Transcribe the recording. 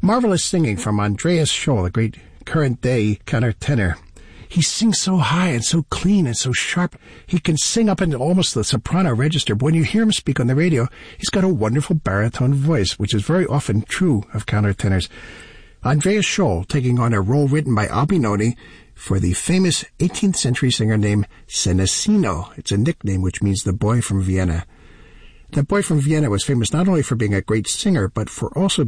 Marvelous singing from Andreas Scholl, a great current-day countertenor. He sings so high and so clean and so sharp. He can sing up into almost the soprano register, but when you hear him speak on the radio, he's got a wonderful baritone voice, which is very often true of countertenors. Andreas Scholl taking on a role written by Albinoni for the famous 18th century singer named Senesino. It's a nickname which means the boy from Vienna. The boy from Vienna was famous not only for being a great singer, but for also